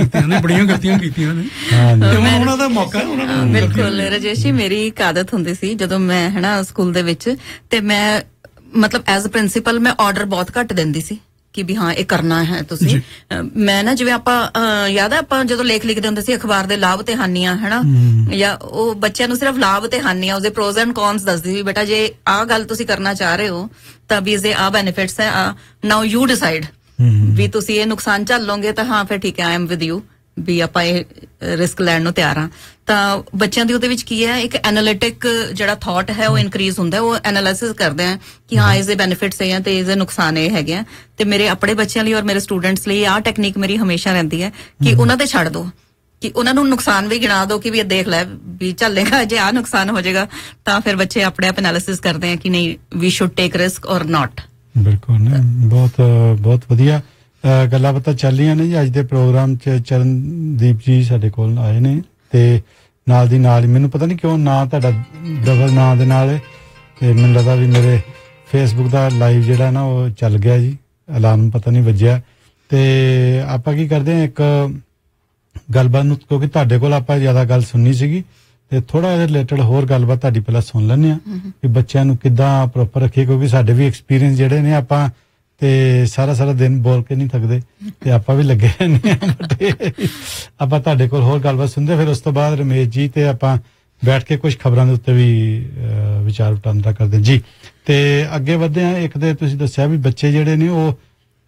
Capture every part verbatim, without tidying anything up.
ਕੀਤੀਆਂ ਨੇ, ਬੜੀਆਂ ਗਲਤੀਆਂ ਕੀਤੀਆਂ ਨੇ ਤੇ ਹੁਣ ਉਹਨਾਂ ਦਾ ਮੌਕਾ ਉਹਨਾਂ ਨੂੰ। ਬਿਲਕੁਲ ਰਾਜੇਸ਼ ਜੀ, ਮੇਰੀ ਇੱਕ ਆਦਤ ਹੁੰਦੀ ਸੀ ਜਦੋਂ ਮੈਂ ਹਨਾ ਸਕੂਲ ਦੇ ਵਿੱਚ, ਤੇ ਮੈਂ ਮਤਲਬ ਐਜ਼ ਅ ਪ੍ਰਿੰਸੀਪਲ ਮੈਂ ਆਰਡਰ ਬਹੁਤ ਘੱਟ ਦਿੰਦੀ ਸੀ ਕਿ ਵੀ ਹਾਂ ਇਹ ਕਰਨਾ ਹੈ ਤੁਸੀਂ। ਮੈਂ ਨਾ ਜਿਵੇਂ ਆਪਾਂ ਯਾਦ ਹੈ ਆਪਾਂ ਜਦੋਂ ਲੇਖ ਲਿਖਦੇ ਹੁੰਦੇ ਸੀ ਅਖਬਾਰ ਦੇ ਲਾਭ ਤੇ ਹਾਨੀਆਂ ਹਨਾ, ਜਾਂ ਉਹ ਬੱਚਿਆਂ ਨੂੰ ਸਿਰਫ ਲਾਭ ਤੇ ਹਾਨੀਆਂ ਉਸਦੇ ਪ੍ਰੋਜ਼ ਐਂਡ ਕੌਨਸ ਦੱਸਦੀ ਸੀ, ਬੇਟਾ ਜੇ ਆਹ ਗੱਲ ਤੁਸੀਂ ਕਰਨਾ ਚਾਹ ਰਹੇ ਹੋ ਤਾਂ ਵੀ ਇਸਦੇ ਆਹ ਬੈਨੀਫਿਟਸ ਹੈ, ਨਾਓ ਯੂ ਡਿਸਾਈਡ ਵੀ ਤੁਸੀਂ ਇਹ ਨੁਕਸਾਨ ਝੱਲੋਗੇ ਤਾਂ ਹਾਂ ਫਿਰ ਠੀਕ ਹੈ ਆਈ ਐਮ ਵਿਦ ਯੂ, ਵੀ ਆਪਾਂ ਇਹ ਰਿਸਕ ਲੈਣ ਨੂੰ ਤਿਆਰ ਹਾਂ। ਤਾਂ ਬੱਚਿਆਂ ਦੀ ਉਹਦੇ ਵਿੱਚ ਕੀ ਹੈ, ਇੱਕ ਐਨਾਲਿਟਿਕ ਜਿਹੜਾ ਥਾਟ ਹੈ ਉਹ ਇਨਕਰੀਜ਼ ਹੁੰਦਾ, ਉਹ ਐਨਾਲਿਸਿਸ ਕਰਦੇ ਆ ਕਿ ਹਾਂ ਇਸਦੇ ਬੈਨੀਫਿਟਸ ਇਹ ਆ ਤੇ ਇਸਦੇ ਨੁਕਸਾਨ ਇਹ ਹੈਗੇ ਆ। ਤੇ ਮੇਰੇ ਆਪਣੇ ਬੱਚਿਆਂ ਲਈ ਔਰ ਮੇਰੇ ਸਟੂਡੈਂਟਸ ਲਈ ਆਹ ਟੈਕਨੀਕ ਮੇਰੀ ਹਮੇਸ਼ਾ ਰਹਿੰਦੀ ਹੈ ਕਿ ਉਹਨਾਂ ਤੇ ਛੱਡ ਦੋ, ਕਿ ਉਹਨਾਂ ਨੂੰ ਨੁਕਸਾਨ ਵੀ ਗਿਣਾ ਦੋ ਕਿ ਵੀ ਇਹ ਦੇਖ ਲੈ ਵੀ ਚੱਲੇਗਾ, ਜੇ ਆਹ ਨੁਕਸਾਨ ਹੋ ਜਾਏਗਾ ਤਾਂ ਫਿਰ ਬੱਚੇ ਆਪਣੇ ਆਪ ਐਨਾਲਿਸਿਸ ਕਰਦੇ ਆ ਕਿ ਨਹੀਂ ਵੀ ਸ਼ੁੱਡ ਟੇਕ ਰਿਸਕ ਔਰ ਨਾਟ। ਬਿਲਕੁਲ, ਬਹੁਤ ਬਹੁਤ ਵਧੀਆ ਗੱਲਾਂ ਬਾਤਾਂ ਚੱਲ ਰਹੀਆਂ ਨੇ ਜੀ ਅੱਜ ਦੇ ਪ੍ਰੋਗਰਾਮ 'ਚ। ਚਰਨਦੀਪ ਜੀ ਸਾਡੇ ਕੋਲ ਆਏ ਨੇ ਤੇ ਨਾਲ ਦੀ ਨਾਲ ਹੀ ਮੈਨੂੰ ਪਤਾ ਨਹੀਂ ਕਿਉਂ ਨਾਂ ਤੁਹਾਡਾ ਡਬਲ ਨਾਂ ਦੇ ਨਾਲ, ਤੇ ਮੈਨੂੰ ਲੱਗਦਾ ਵੀ ਮੇਰੇ ਫੇਸਬੁੱਕ ਦਾ ਲਾਈਵ ਜਿਹੜਾ ਨਾ ਉਹ ਚੱਲ ਗਿਆ ਜੀ, ਅਲਾਰਮ ਪਤਾ ਨਹੀਂ ਵੱਜਿਆ। ਤੇ ਆਪਾਂ ਕੀ ਕਰਦੇ ਹਾਂ, ਇੱਕ ਗੱਲਬਾਤ ਨੂੰ, ਕਿਉਂਕਿ ਤੁਹਾਡੇ ਕੋਲ ਆਪਾਂ ਜ਼ਿਆਦਾ ਗੱਲ ਸੁਣਨੀ ਸੀਗੀ ਤੇ ਥੋੜਾ ਇਹਦੇ ਰਿਲੇਟਡ ਹੋਰ ਗੱਲਬਾਤ ਤੁਹਾਡੀ ਪਹਿਲਾਂ ਸੁਣ ਲੈਂਦੇ ਆ ਕਿ ਬੱਚਿਆਂ ਨੂੰ ਕਿੱਦਾਂ ਪ੍ਰੋਪਰ ਰੱਖੀਏ, ਕਿਉਂਕਿ ਸਾਡੇ ਵੀ ਐਕਸਪੀਰੀਅੰਸ ਜਿਹੜੇ ਨੇ ਆਪਾਂ ਤੇ ਸਾਰਾ ਸਾਰਾ ਦਿਨ ਬੋਲ ਕੇ ਨਹੀਂ ਥੱਕਦੇ ਤੇ ਆਪਾਂ ਵੀ ਲੱਗੇ ਰਹਿੰਦੇ ਹਾਂ, ਬਟ ਆਪਾਂ ਤੁਹਾਡੇ ਕੋਲ ਹੋਰ ਗੱਲਬਾਤ ਸੁਣਦੇ। ਫਿਰ ਉਸ ਤੋਂ ਬਾਅਦ ਰਮੇਸ਼ ਜੀ ਤੇ ਆਪਾਂ ਬੈਠ ਕੇ ਕੁਝ ਖਬਰਾਂ ਦੇ ਉੱਤੇ ਵੀ ਵਿਚਾਰ ਵਟਾਂਦਰਾ ਕਰਦੇ ਜੀ। ਤੇ ਅੱਗੇ ਵਧਦੇ ਹਾਂ। ਇੱਕ ਤੇ ਤੁਸੀਂ ਦੱਸਿਆ ਵੀ ਬੱਚੇ ਜਿਹੜੇ ਨੇ ਉਹ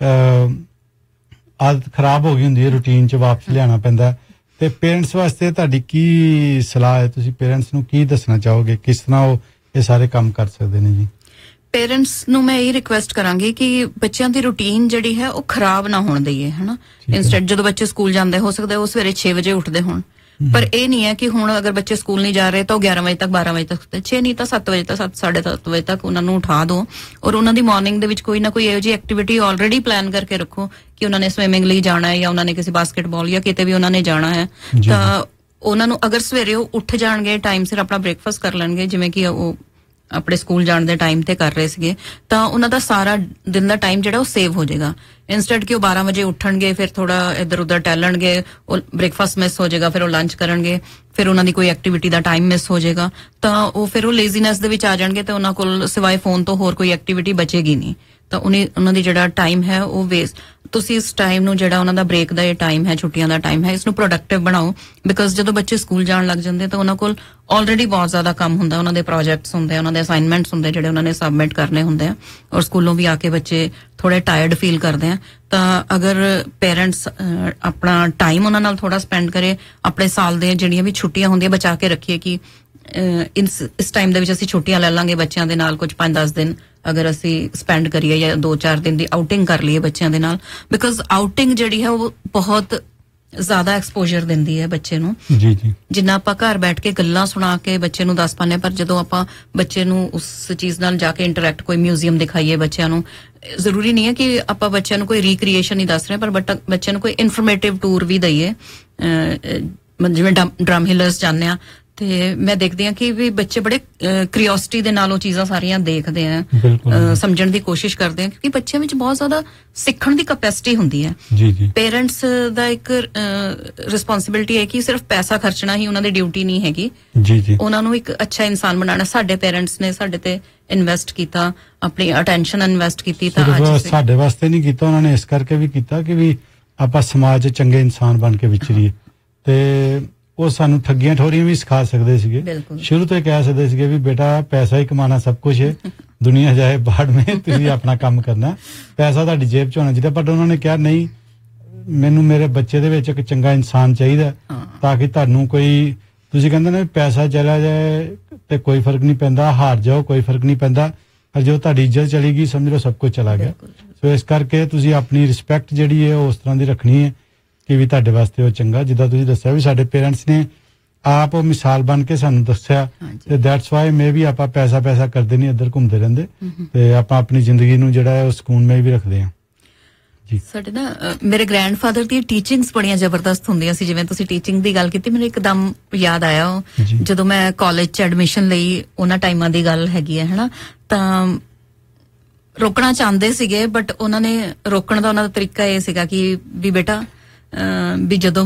ਆਦਤ ਖਰਾਬ ਹੋ ਗਈ ਹੁੰਦੀ ਹੈ, ਰੂਟੀਨ 'ਚ ਵਾਪਸ ਲਿਆਉਣਾ ਪੈਂਦਾ, ਤੇ ਪੇਰੈਂਟਸ ਵਾਸਤੇ ਤੁਹਾਡੀ ਕੀ ਸਲਾਹ ਹੈ? ਤੁਸੀਂ ਪੇਰੈਂਟਸ ਨੂੰ ਕੀ ਦੱਸਣਾ ਚਾਹੋਗੇ, ਕਿਸ ਤਰ੍ਹਾਂ ਉਹ ਇਹ ਸਾਰੇ ਕੰਮ ਕਰ ਸਕਦੇ ਨੇ ਜੀ? ਪੇਰੈਂਟਸ ਨੂੰ ਮੈਂ ਇਹ ਰਿਕੁਐਸਟ ਕਰਾਂਗੀ ਕਿ ਬੱਚਿਆਂ ਦੀ ਰੂਟੀਨ ਜਿਹੜੀ ਹੈ ਉਹ ਖਰਾਬ ਨਾ ਹੋਣ ਦਈਏ ਹਨਾ। ਇੰਸਟੈਂਟ ਜਦੋਂ ਬੱਚੇ ਸਕੂਲ ਜਾਂਦੇ, ਹੋ ਸਕਦਾ ਉਹ ਸਵੇਰੇ ਛੇ ਵਜੇ ਉੱਠਦੇ ਹੋਣ, ਪਰ ਇਹ ਨਹੀਂ ਹੈ ਕਿ ਹੁਣ ਅਗਰ ਬੱਚੇ ਸਕੂਲ ਨਹੀਂ ਜਾ ਰਹੇ ਤਾਂ ਉਹ ਗਿਆਰਾਂ ਵਜੇ ਤੱਕ, ਬਾਰਾਂ ਵਜੇ ਤੱਕ, ਛੇ ਨਹੀਂ ਤਾਂ ਸੱਤ ਵਜੇ ਤੱਕ, ਸੱਤ ਸਾਢੇ ਸੱਤ ਵਜੇ ਤੱਕ ਉਹਨਾਂ ਨੂੰ ਉਠਾ ਦਿਓ ਔਰ ਉਹਨਾਂ ਦੀ ਮਾਰਨਿੰਗ ਦੇ ਵਿੱਚ ਕੋਈ ਨਾ ਕੋਈ ਇਹੋ ਜਿਹੀ ਐਕਟੀਵਿਟੀ ਆਲਰੇਡੀ ਪਲਾਨ ਕਰਕੇ ਰੱਖੋ ਕਿ ਉਹਨਾਂ ਨੇ ਸਵਿਮਿੰਗ ਲਈ ਜਾਣਾ ਹੈ ਜਾਂ ਉਹਨਾਂ ਨੇ ਕਿਸੇ ਬਾਸਕਟਬਾਲ ਜਾਂ ਕਿਤੇ ਵੀ ਉਹਨਾਂ ਨੇ ਜਾਣਾ ਹੈ। ਤਾਂ ਉਹਨਾਂ ਨੂੰ ਅਗਰ ਸਵੇਰੇ ਉਹ ਉੱਠ ਜਾਣਗੇ, ਟਾਈਮ ਸਿਰ ਆਪਣਾ ਬ੍ਰੇਕਫਾਸਟ ਕਰ ਲੈਣਗੇ ਜਿਵੇਂ ਕਿ ਉਹ ਆਪਣੇ ਸਕੂਲ ਜਾਣ ਦੇ ਟਾਈਮ ਤੇ ਕਰ ਰਹੇ ਸੀਗੇ, ਤਾਂ ਉਹਨਾਂ ਦਾ ਸਾਰਾ ਦਿਨ ਦਾ ਟਾਈਮ ਜਿਹੜਾ ਉਹ ਸੇਵ ਹੋ ਜਾਏਗਾ। ਇੰਸਟੈਂਟ ਕਿ ਉਹ ਬਾਰਾਂ ਵਜੇ ਉੱਠਣਗੇ, ਫਿਰ ਥੋੜਾ ਇੱਧਰ ਉੱਧਰ ਟਹਿਲਣਗੇ, ਉਹ ਬ੍ਰੇਕਫਾਸਟ ਮਿਸ ਹੋ ਜਾਏਗਾ, ਫਿਰ ਉਹ ਲੰਚ ਕਰਨਗੇ, ਫਿਰ ਉਹਨਾਂ ਦੀ ਕੋਈ ਐਕਟੀਵਿਟੀ ਦਾ ਟਾਈਮ ਮਿਸ ਹੋ ਜਾਏਗਾ, ਤਾਂ ਉਹ ਫਿਰ ਉਹ ਲੇਜ਼ੀਨੈਸ ਦੇ ਵਿੱਚ ਆ ਜਾਣਗੇ ਤੇ ਉਹਨਾਂ ਕੋਲ ਸਿਵਾਏ ਫੋਨ ਤੋਂ ਹੋਰ ਕੋਈ ਐਕਟੀਵਿਟੀ ਬਚੇਗੀ ਨਹੀਂ। ਤਾਂ ਉਹਨੇ ਉਹਨਾਂ ਦੀ ਜਿਹੜਾ ਟਾਈਮ ਹੈ ਉਹ ਵੇਸਟ। ਤੁਸੀਂ ਇਸ ਟਾਈਮ ਨੂੰ ਜਿਹੜਾ ਉਹਨਾਂ ਦਾ ਬ੍ਰੇਕ ਦਾ ਇਹ ਟਾਈਮ ਹੈ, ਛੁੱਟੀਆਂ ਦਾ ਟਾਈਮ ਹੈ, ਇਸ ਨੂੰ ਪ੍ਰੋਡਕਟਿਵ ਬਣਾਓ। ਬਿਕਾਜ਼ ਜਦੋਂ ਬੱਚੇ ਸਕੂਲ ਜਾਣ ਲੱਗ ਜਾਂਦੇ ਤਾਂ ਉਹਨਾਂ ਕੋਲ ਆਲਰੇਡੀ ਬਹੁਤ ਜ਼ਿਆਦਾ ਕੰਮ ਹੁੰਦਾ, ਉਹਨਾਂ ਦੇ ਪ੍ਰੋਜੈਕਟਸ ਹੁੰਦੇ, ਉਹਨਾਂ ਦੇ ਅਸਾਈਨਮੈਂਟਸ ਹੁੰਦੇ ਜਿਹੜੇ ਉਹਨਾਂ ਨੇ ਸਬਮਿਟ ਕਰਨੇ ਹੁੰਦੇ ਆ, ਔਰ ਸਕੂਲੋਂ ਵੀ ਆ ਕੇ ਬੱਚੇ ਥੋੜੇ ਟਾਇਰਡ ਫੀਲ ਕਰਦੇ ਆ। ਤਾਂ ਅਗਰ ਪੇਰੈਂਟਸ ਆਪਣਾ ਟਾਈਮ ਉਹਨਾਂ ਨਾਲ ਥੋੜਾ ਸਪੈਂਡ ਕਰੇ, ਆਪਣੇ ਸਾਲ ਦੇ ਜਿਹੜੀਆਂ ਵੀ ਛੁੱਟੀਆਂ ਹੁੰਦੀਆਂ ਬਚਾ ਕੇ ਰੱਖੀਏ ਕਿ ਇਸ ਇਸ ਟਾਈਮ ਦੇ ਵਿੱਚ ਅਸੀਂ ਛੁੱਟੀਆਂ ਲੈ ਲਾਂਗੇ ਬੱਚਿਆਂ ਦੇ ਨਾਲ, ਕੁਝ ਪੰਜ ਦਸ ਦਿਨ ਅਗਰ ਅਸੀਂ ਸਪੈਂਡ ਕਰੀਏ ਜਾਂ ਦੋ ਚਾਰ ਦਿਨ ਦੀ ਆਊਟਿੰਗ ਕਰ ਲਈਏ ਬੱਚਿਆਂ ਦੇ ਨਾਲ। ਬਿਕਾਜ਼ ਆਊਟਿੰਗ ਜਿਹੜੀ ਹੈ ਉਹ ਬਹੁਤ ਜ਼ਿਆਦਾ ਐਕਸਪੋਜ਼ਰ ਦਿੰਦੀ ਹੈ ਬੱਚੇ ਨੂੰ। ਜੀ ਜੀ ਜਿੰਨਾ ਆਪਾਂ ਘਰ ਬੈਠ ਕੇ ਗੱਲਾਂ ਸੁਣਾ ਕੇ ਬੱਚੇ ਨੂੰ ਦੱਸ ਪਾਉਂਦੇ, ਪਰ ਜਦੋਂ ਆਪਾਂ ਬੱਚੇ ਨੂੰ ਉਸ ਚੀਜ਼ ਨਾਲ ਜਾ ਕੇ ਇੰਟਰੈਕਟ, ਕੋਈ ਮਿਊਜ਼ੀਅਮ ਦਿਖਾਈਏ ਬੱਚਿਆਂ ਨੂੰ, ਜ਼ਰੂਰੀ ਨਹੀਂ ਹੈ ਕਿ ਆਪਾਂ ਬੱਚਿਆਂ ਨੂੰ ਕੋਈ ਰੀਕ੍ਰੀਏਸ਼ਨ ਹੀ ਦੱਸ ਰਹੇ, ਪਰ ਬੱਚਿਆਂ ਨੂੰ ਕੋਈ ਇਨਫੋਰਮੇਟਿਵ ਟੂਰ ਵੀ ਦਈਏ। ਜਿਵੇਂ ਡਰਮ ਹਿਲਰਸ ਜਾਂਦੇ ਆ ਤੇ ਮੈਂ ਦੇਖਦੀ ਹਾਂ ਕਿ ਵੀ ਬੱਚੇ ਬੜੇ ਕਿਉਰਿਓਸਿਟੀ ਦੇ ਨਾਲ ਉਹ ਚੀਜ਼ਾਂ ਸਾਰੀਆਂ ਦੇਖਦੇ ਆ, ਸਮਝਣ ਦੀ ਕੋਸ਼ਿਸ਼ ਕਰਦੇ ਆ, ਕਿਉਂਕਿ ਬੱਚਿਆਂ ਵਿੱਚ ਬਹੁਤ ਜ਼ਿਆਦਾ ਸਿੱਖਣ ਦੀ ਕੈਪੈਸਿਟੀ ਹੁੰਦੀ ਹੈ। ਜੀ ਜੀ ਪੇਰੈਂਟਸ ਦਾ ਇੱਕ ਰਿਸਪੌਂਸਿਬਿਲਿਟੀ ਹੈ ਕਿ ਸਿਰਫ ਪੈਸਾ ਖਰਚਣਾ ਹੀ ਉਹਨਾਂ ਦੀ ਡਿਊਟੀ ਨਹੀਂ ਹੈਗੀ। ਜੀ ਜੀ ਉਹਨਾਂ ਨੂੰ ਇੱਕ ਅੱਛਾ ਇਨਸਾਨ ਬਣਾਉਣਾ। ਸਾਡੇ ਪੇਰੈਂਟਸ ਨੇ ਸਾਡੇ ਤੇ ਇਨਵੈਸਟ ਕੀਤਾ, ਆਪਣੀ ਅਟੈਂਸ਼ਨ ਇਨਵੈਸਟ ਕੀਤੀ, ਤਾਂ ਅੱਜ ਸਾਡੇ ਵਾਸਤੇ ਨਹੀਂ ਕੀਤਾ, ਉਹਨਾਂ ਨੇ ਇਸ ਕਰਕੇ ਵੀ ਕੀਤਾ ਕਿ ਵੀ ਆਪਾਂ ਸਮਾਜ 'ਚ ਚੰਗੇ ਇਨਸਾਨ ਬਣ ਕੇ ਵਿਚਰੀਏ। ਤੇ ਉਹ ਸਾਨੂੰ ਠੱਗੀਆਂ ਠੋਰੀਆਂ ਵੀ ਸਿਖਾ ਸਕਦੇ ਸੀਗੇ, ਸ਼ੁਰੂ ਤੋਂ ਹੀ ਕਹਿ ਸਕਦੇ ਸੀਗੇ ਵੀ ਬੇਟਾ ਪੈਸਾ ਹੀ ਕਮਾਣਾ ਸਭ ਕੁਝ ਹੈ, ਦੁਨੀਆ ਜਾਏ ਬਾਹਰ ਮੇ, ਤੁਸੀਂ ਆਪਣਾ ਕੰਮ ਕਰਨਾ, ਪੈਸਾ ਤੁਹਾਡੀ ਜੇਬ 'ਚ ਹੋਣਾ ਚਾਹੀਦਾ। ਪਰ ਉਹਨਾਂ ਨੇ ਕਿਹਾ ਨਹੀਂ, ਮੈਨੂੰ ਮੇਰੇ ਬੱਚੇ ਦੇ ਵਿੱਚ ਇੱਕ ਚੰਗਾ ਇਨਸਾਨ ਚਾਹੀਦਾ ਤਾਂ ਕਿ ਤੁਹਾਨੂੰ ਕੋਈ, ਤੁਸੀਂ ਕਹਿੰਦੇ ਨੇ ਪੈਸਾ ਚਲਾ ਜਾਏ ਤੇ ਕੋਈ ਫਰਕ ਨਹੀਂ ਪੈਂਦਾ, ਹਾਰ ਜਾਓ ਕੋਈ ਫਰਕ ਨਹੀਂ ਪੈਂਦਾ, ਪਰ ਜੋ ਤੁਹਾਡੀ ਇੱਜ਼ਤ ਚਲੀ ਗਈ ਸਮਝ ਲਓ ਸਭ ਕੁਝ ਚਲਾ ਗਿਆ। ਸੋ ਇਸ ਕਰਕੇ ਤੁਸੀਂ ਆਪਣੀ ਰਿਸਪੈਕਟ ਜਿਹੜੀ ਹੈ ਉਸ ਤਰ੍ਹਾਂ ਦੀ ਰੱਖਣੀ ਹੈ ਕਿ ਵੀ ਤੁਹਾਡੇ ਵਾਸਤੇ ਉਹ ਚੰਗਾ। ਜਿੱਦਾਂ ਤੁਸੀਂ ਦੱਸਿਆ ਵੀ ਸਾਡੇ ਪੇਰੈਂਟਸ ਨੇ ਆਪ ਉਹ ਮਿਸਾਲ ਬਣ ਕੇ ਸਾਨੂੰ ਦੱਸਿਆ, ਤੇ ਦੈਟਸ ਵਾਈ ਮੇ ਵੀ ਆਪਾਂ ਪੈਸਾ ਪੈਸਾ ਕਰਦੇ ਨਹੀਂ, ਇੱਧਰ ਘੁੰਮਦੇ ਰਹਿੰਦੇ ਤੇ ਆਪਾਂ ਆਪਣੀ ਜ਼ਿੰਦਗੀ ਨੂੰ ਜਿਹੜਾ ਹੈ ਉਹ ਸਕੂਨਮਈ ਵੀ ਰੱਖਦੇ ਹਾਂ। ਜੀ ਸਾਡੇ ਨਾ ਮੇਰੇ ਗ੍ਰੈਂਡਫਾਦਰ ਦੀ ਟੀਚਿੰਗਸ ਬੜੀਆਂ ਜ਼ਬਰਦਸਤ ਹੁੰਦੀਆਂ ਸੀ। ਜਿਵੇਂ ਤੁਸੀਂ ਟੀਚਿੰਗ ਦੀ ਗੱਲ ਕੀਤੀ, ਮੈਨੂੰ ਇੱਕਦਮ ਯਾਦ ਆਇਆ ਜਦੋਂ ਮੈਂ ਕਾਲਜ 'ਚ ਐਡਮਿਸ਼ਨ ਲਈ, ਉਹਨਾਂ ਟਾਈਮਾਂ ਦੀ ਗੱਲ ਹੈਗੀ ਹੈ ਹਨਾ। ਤਾਂ ਰੋਕਣਾ ਚਾਹੁੰਦੇ ਸੀਗੇ, ਬਟ ਉਹਨਾਂ ਨੇ ਰੋਕਣ ਦਾ ਉਹਨਾਂ ਦਾ ਤਰੀਕਾ ਇਹ ਸੀਗਾ ਕਿ ਵੀ ਬੇਟਾ ਵੀ ਜਦੋਂ